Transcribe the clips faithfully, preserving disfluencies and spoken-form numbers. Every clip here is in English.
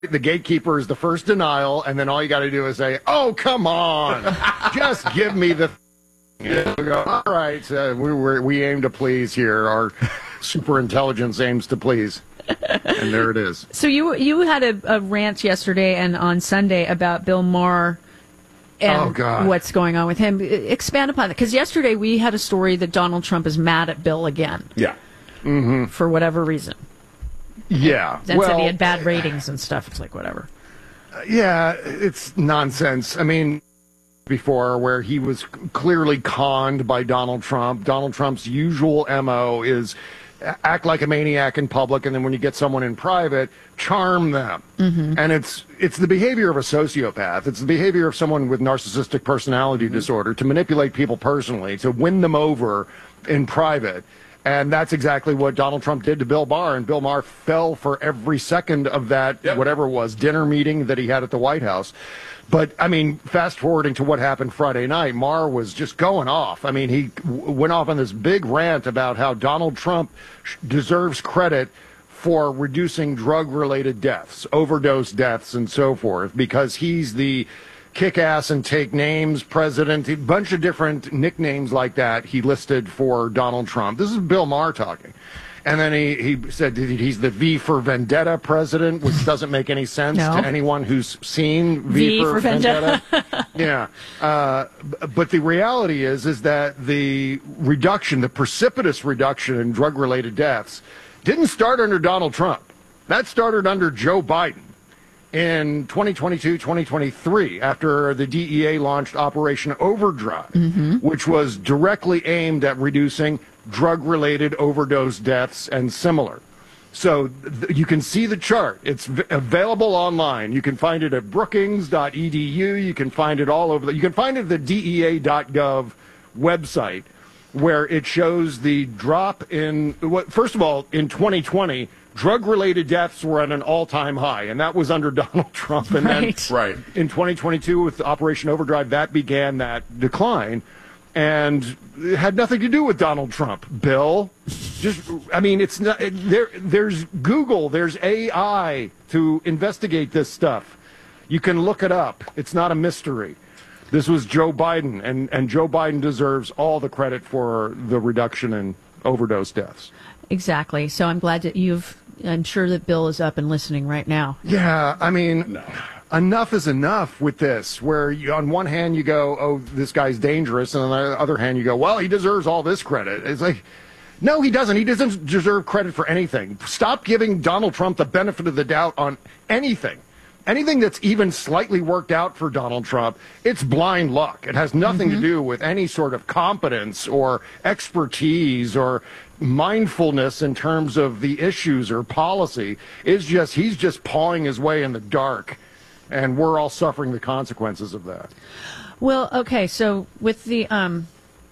The gatekeeper is the first denial, and then all you got to do is say, "Oh, come on, just give me the." You go, all right, uh, we we we aim to please here. Our super intelligence aims to please, and there it is. So you you had a, a rant yesterday and on Sunday about Bill Maher and oh, God. what's going on with him. Expand upon that, because yesterday we had a story that Donald Trump is mad at Bill again. Yeah, mm-hmm. for whatever reason. Yeah, That well, said he had bad ratings and stuff. It's like whatever. Yeah, it's nonsense. I mean, before where he was clearly conned by Donald Trump. Donald Trump's usual M O is act like a maniac in public, and then when you get someone in private, charm them. Mm-hmm. And it's it's the behavior of a sociopath. It's the behavior of someone with narcissistic personality mm-hmm. disorder to manipulate people personally, to win them over in private. And that's exactly what Donald Trump did to Bill Maher, and Bill Maher fell for every second of that, yep. whatever it was, dinner meeting that he had at the White House. But, I mean, fast forwarding to what happened Friday night, Maher was just going off. I mean, he w- went off on this big rant about how Donald Trump sh- deserves credit for reducing drug-related deaths, overdose deaths, and so forth, because he's the kick-ass and take names president, a bunch of different nicknames like that he listed for Donald Trump. This is Bill Maher talking. And then he, he said he's the V for Vendetta president, which doesn't make any sense no. to anyone who's seen V, v for, for Vendetta. Vendetta. yeah. Uh, but the reality is, is that the reduction, the precipitous reduction in drug-related deaths didn't start under Donald Trump. That started under Joe Biden. In twenty twenty-two, twenty twenty-three, after the D E A launched Operation Overdrive, mm-hmm. which was directly aimed at reducing drug-related overdose deaths and similar. So th- you can see the chart. It's v- available online. You can find it at brookings dot e d u. You can find it all over. The, you can find it at the D E A dot gov website, where it shows the drop in, what, first of all, in twenty twenty, drug-related deaths were at an all-time high, and that was under Donald Trump. And right. then right. in twenty twenty-two, with Operation Overdrive, that began that decline. And it had nothing to do with Donald Trump, Bill. Just, I mean, it's not, it, there. There's Google, there's A I to investigate this stuff. You can look it up. It's not a mystery. This was Joe Biden, and, and Joe Biden deserves all the credit for the reduction in overdose deaths. Exactly. So I'm glad that you've, I'm sure that Bill is up and listening right now. Yeah, I mean, no. enough is enough with this, where you, on one hand you go, oh, this guy's dangerous, and on the other hand you go, well, he deserves all this credit. It's like, no, he doesn't. He doesn't deserve credit for anything. Stop giving Donald Trump the benefit of the doubt on anything. Anything that's even slightly worked out for Donald Trump, it's blind luck. It has nothing mm-hmm. to do with any sort of competence or expertise or mindfulness in terms of the issues or policy. It's just, he's just pawing his way in the dark, and we're all suffering the consequences of that. Well, okay, so with the um,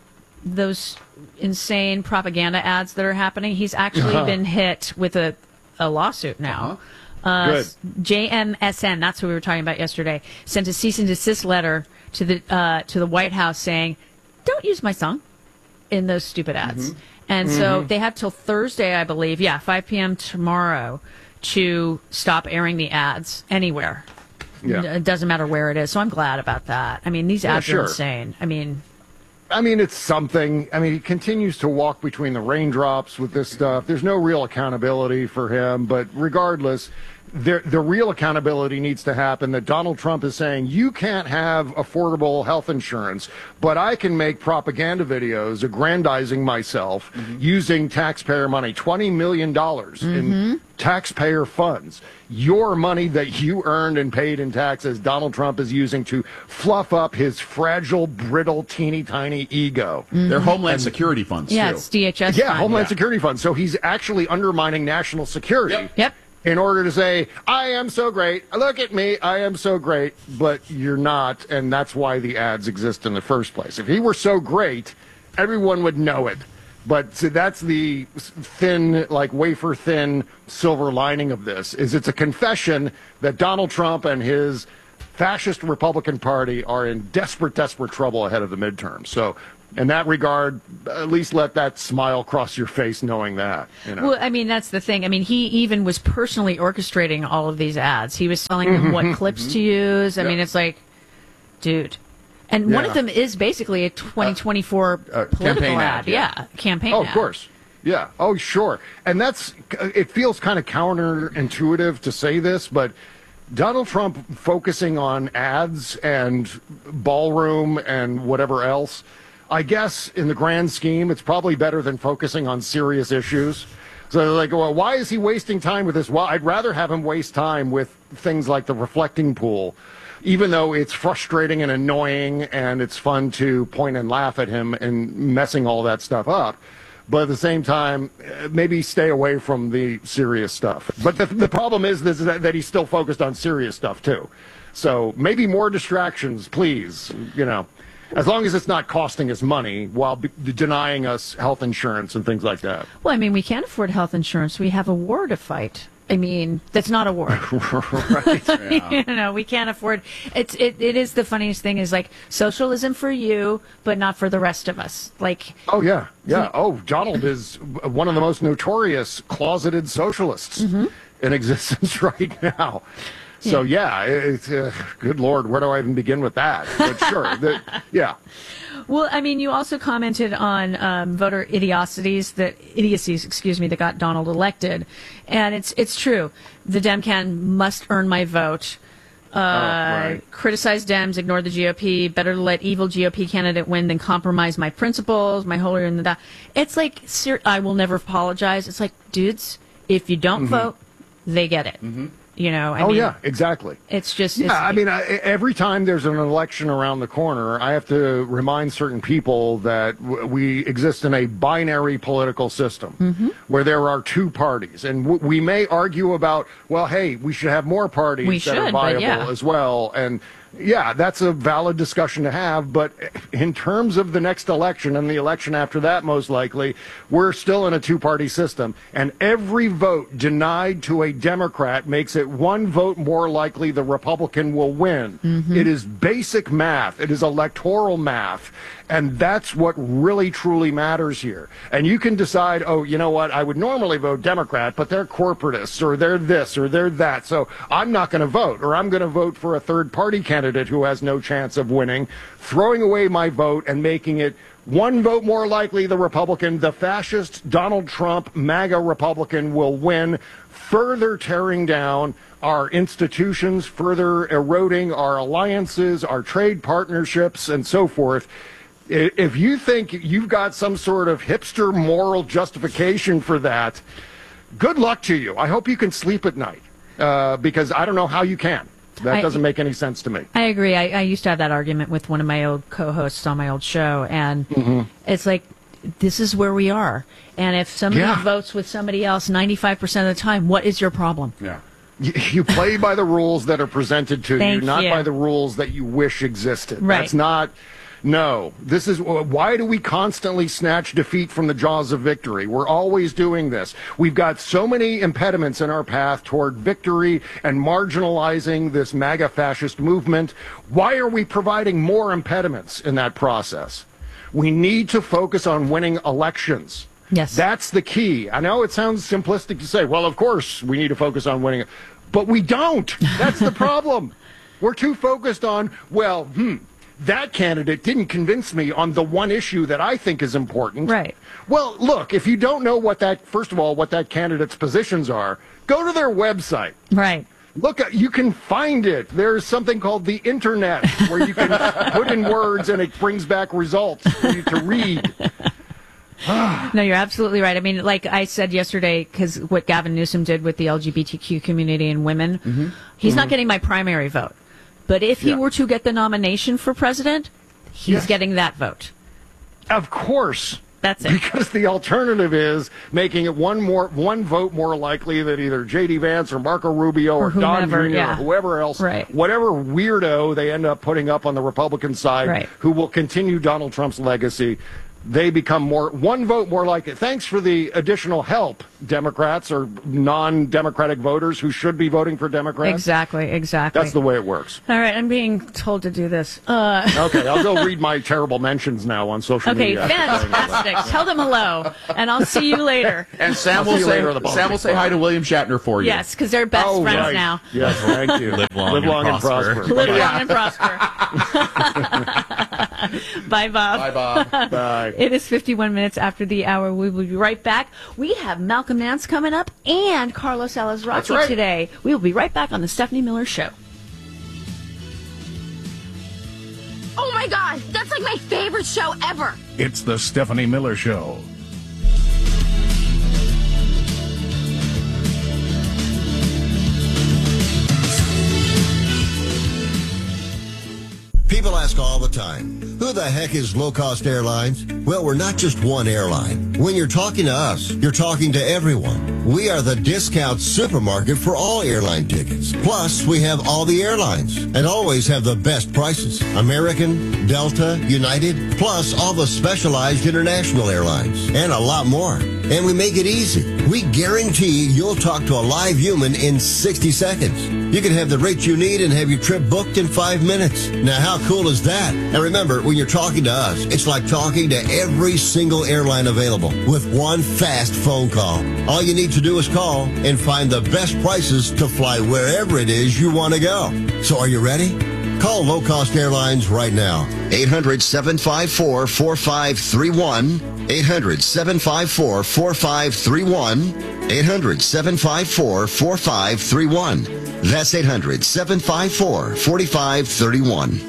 those insane propaganda ads that are happening, he's actually uh-huh. been hit with a, a lawsuit now. Uh-huh. Uh, Good. J M S N, that's what we were talking about yesterday, sent a cease and desist letter to the uh, to the White House saying, "Don't use my song in those stupid ads." Mm-hmm. And mm-hmm. so they have till Thursday, I believe, yeah, five p.m. tomorrow, to stop airing the ads anywhere. Yeah. It doesn't matter where it is. So I'm glad about that. I mean, these ads yeah, sure. are insane. I mean. I mean, it's something. I mean, he continues to walk between the raindrops with this stuff. There's no real accountability for him. But regardless, there, the real accountability needs to happen that Donald Trump is saying, you can't have affordable health insurance, but I can make propaganda videos aggrandizing myself mm-hmm. using taxpayer money, twenty million dollars mm-hmm. in taxpayer funds. Your money that you earned and paid in taxes, Donald Trump is using to fluff up his fragile, brittle, teeny tiny ego. Mm-hmm. They're Homeland and, Security funds, yeah, too. It's D H S Yeah, fund. Homeland yeah. Security funds. So he's actually undermining national security. Yep. yep. In order to say, I am so great, look at me, I am so great, but you're not, and that's why the ads exist in the first place. If he were so great, everyone would know it. But so that's the thin, like wafer-thin silver lining of this, is it's a confession that Donald Trump and his fascist Republican Party are in desperate, desperate trouble ahead of the midterms. So in that regard, at least let that smile cross your face knowing that. You know? Well, I mean, that's the thing. I mean, he even was personally orchestrating all of these ads. He was telling them what clips to use. I Yeah. mean, it's like, dude. And one Yeah. of them is basically a twenty twenty-four uh, political campaign ad. ad, Yeah. yeah. campaign Oh, ad. of course. Yeah. Oh, sure. And that's, it feels kind of counterintuitive to say this, but Donald Trump focusing on ads and ballroom and whatever else, I guess in the grand scheme, it's probably better than focusing on serious issues. So like, well, why is he wasting time with this? Well, I'd rather have him waste time with things like the reflecting pool, even though it's frustrating and annoying and it's fun to point and laugh at him and messing all that stuff up. But at the same time, uh, maybe stay away from the serious stuff. But the, the problem is this, that, that he's still focused on serious stuff, too. So maybe more distractions, please, you know, as long as it's not costing us money while b- denying us health insurance and things like that. Well, I mean, we can't afford health insurance. We have a war to fight. I mean, that's not a war. Right. You know, we can't afford. It's it, it is the funniest thing is like socialism for you, but not for the rest of us. Like, Oh, yeah. Yeah. Oh, Donald is one of the most notorious closeted socialists in existence right now. So, yeah, it's, uh, good Lord, where do I even begin with that? But sure, the, yeah. well, I mean, you also commented on um, voter idiocies that idiocies, excuse me, that got Donald elected, and it's it's true. The Demcan must earn my vote. Uh, Oh, right. Criticize Dems, ignore the G O P. Better to let evil G O P candidate win than compromise my principles, my holier than thou. It's like, ser- I will never apologize. It's like, dudes, if you don't vote, they get it. You know, I Oh, mean, yeah, exactly. it's just. Yeah, It's, I mean, I, every time there's an election around the corner, I have to remind certain people that w- we exist in a binary political system Mm-hmm. where there are two parties. And w- we may argue about, well, hey, we should have more parties We that are should, but viable yeah. as well. And yeah, that's a valid discussion to have. But in terms of the next election and the election after that, most likely, we're still in a two party system. And every vote denied to a Democrat makes it one vote more likely the Republican will win. It is basic math, it is electoral math. And that's what really, truly matters here. And you can decide, oh, you know what, I would normally vote Democrat, but they're corporatists, or they're this, or they're that. So I'm not going to vote, or I'm going to vote for a third party candidate who has no chance of winning, throwing away my vote and making it one vote more likely the Republican, the fascist Donald Trump, MAGA Republican will win, further tearing down our institutions, further eroding our alliances, our trade partnerships, and so forth. If you think you've got some sort of hipster moral justification for that, good luck to you. I hope you can sleep at night, uh, because I don't know how you can. That I- doesn't make any sense to me. I agree. I, I used to have that argument with one of my old co-hosts on my old show, and Mm-hmm. it's like, this is where we are. And if somebody Yeah. votes with somebody else ninety-five percent of the time, what is your problem? Yeah. You, you play by the rules that are presented to Thank you, not you. by the rules that you wish existed. Right. That's not. No, this is why do we constantly snatch defeat from the jaws of victory? We're always doing this. We've got so many impediments in our path toward victory and marginalizing this MAGA fascist movement. Why are we providing more impediments in that process? We need to focus on winning elections. Yes. That's the key. I know it sounds simplistic to say, well, of course we need to focus on winning, but we don't. That's the problem. We're too focused on, well, hmm, that candidate didn't convince me on the one issue that I think is important. Right. Well, look, if you don't know what that, first of all, what that candidate's positions are, go to their website. Right. Look, you can find it. There's something called the internet where you can put in words and it brings back results for you to read. No, you're absolutely right. I mean, like I said yesterday, because what Gavin Newsom did with the L G B T Q community and women, Mm-hmm. he's not getting my primary vote. But if he Yeah. were to get the nomination for president, he's Yes. getting that vote. Of course. That's it. Because the alternative is making it one more one vote more likely that either J D Vance or Marco Rubio or, Or Don whomever, Junior yeah. or whoever else, Right. whatever weirdo they end up putting up on the Republican side Right. who will continue Donald Trump's legacy. they become more one vote more like it. Thanks for the additional help, Democrats or non-Democratic voters who should be voting for Democrats. Exactly, exactly. That's the way it works. All right, I'm being told to do this. Uh, okay, I'll go read my terrible mentions now on social okay, media. Okay, fantastic. Tell them hello, and I'll see you later. And Sam will say Sam will say hi to William Shatner for you. Yes, because they're best oh, friends right. now. Yes, thank you. Live long, Live long and, and prosper. prosper. Live Yeah. long and prosper. Bye, Bob. Bye, Bob. Bye. It is fifty-one minutes after the hour. We will be right back. We have Malcolm Nance coming up and Carlos Alazraqui right. today. We will be right back on the Stephanie Miller Show. Oh my God, that's like my favorite show ever. It's the Stephanie Miller Show. People ask all the time, who the heck is Low Cost Airlines? Well, we're not just one airline. When you're talking to us, you're talking to everyone. We are the discount supermarket for all airline tickets. Plus, we have all the airlines and always have the best prices. American, Delta, United, plus all the specialized international airlines and a lot more. And we make it easy. We guarantee you'll talk to a live human in sixty seconds. You can have the rate you need and have your trip booked in five minutes. Now, how cool is that? And remember, when you're talking to us, it's like talking to every single airline available with one fast phone call. All you need to do is call and find the best prices to fly wherever it is you want to go. So are you ready? Call Low Cost Airlines right now. eight hundred, seven five four, four five three one. eight hundred, seven five four, four five three one. eight hundred, seven five four, four five three one. That's eight hundred, seven five four, four five three one.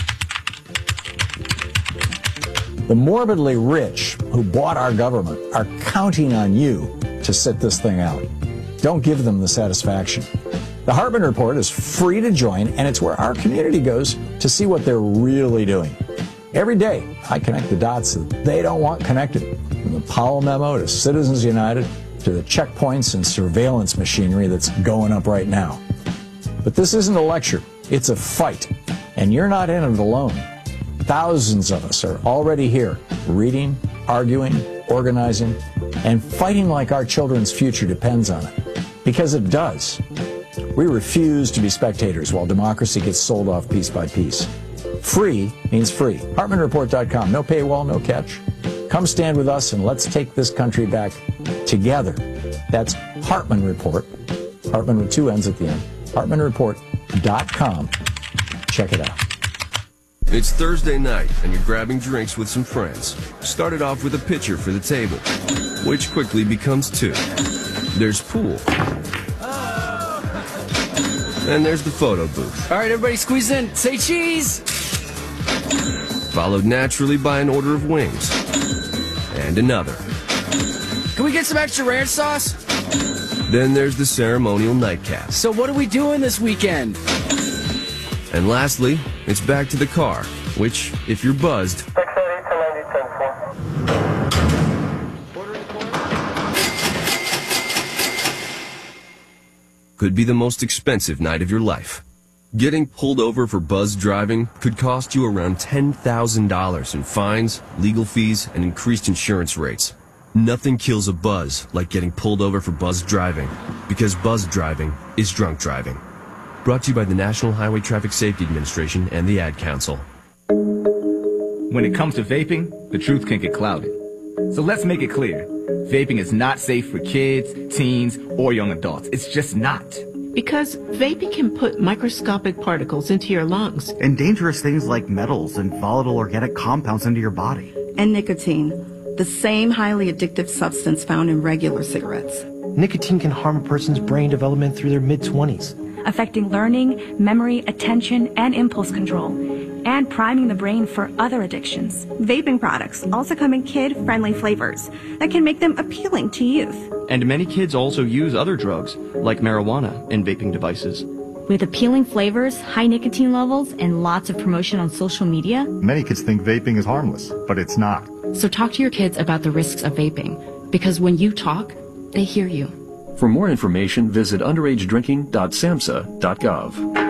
The morbidly rich who bought our government are counting on you to sit this thing out. Don't give them the satisfaction. The Hartman Report is free to join, and it's where our community goes to see what they're really doing. Every day, I connect the dots that they don't want connected, from the Powell memo to Citizens United to the checkpoints and surveillance machinery that's going up right now. But this isn't a lecture. It's a fight, and you're not in it alone. Thousands of us are already here, reading, arguing, organizing, and fighting like our children's future depends on it. Because it does. We refuse to be spectators while democracy gets sold off piece by piece. Free means free. Hartman Report dot com. No paywall, no catch. Come stand with us and let's take this country back together. That's Hartman Report. Hartman with two N's at the end. Hartman Report dot com. Check it out. It's Thursday night, and you're grabbing drinks with some friends. Started off with a pitcher for the table, which quickly becomes two. There's pool. And there's the photo booth. All right, everybody squeeze in. Say cheese! Followed naturally by an order of wings. And another. Can we get some extra ranch sauce? Then there's the ceremonial nightcap. So what are we doing this weekend? And lastly, it's back to the car, which, if you're buzzed, could be the most expensive night of your life. Getting pulled over for buzzed driving could cost you around ten thousand dollars in fines, legal fees, and increased insurance rates. Nothing kills a buzz like getting pulled over for buzzed driving, because buzzed driving is drunk driving. Brought to you by the National Highway Traffic Safety Administration and the Ad Council. When it comes to vaping, the truth can get clouded. So let's make it clear. Vaping is not safe for kids, teens, or young adults. It's just not. Because vaping can put microscopic particles into your lungs. And dangerous things like metals and volatile organic compounds into your body. And nicotine, the same highly addictive substance found in regular cigarettes. Nicotine can harm a person's brain development through their mid-twenties. Affecting learning, memory, attention, and impulse control, and priming the brain for other addictions. Vaping products also come in kid-friendly flavors that can make them appealing to youth. And many kids also use other drugs, like marijuana, in vaping devices. With appealing flavors, high nicotine levels, and lots of promotion on social media, many kids think vaping is harmless, but it's not. So talk to your kids about the risks of vaping, because when you talk, they hear you. For more information, visit underage drinking dot samhsa dot gov.